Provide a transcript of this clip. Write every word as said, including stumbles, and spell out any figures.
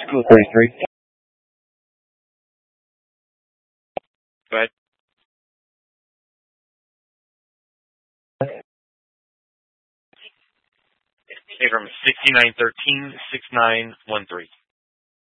School thirty-three. Go ahead. Hey, from sixty-nine thirteen, sixty-nine thirteen.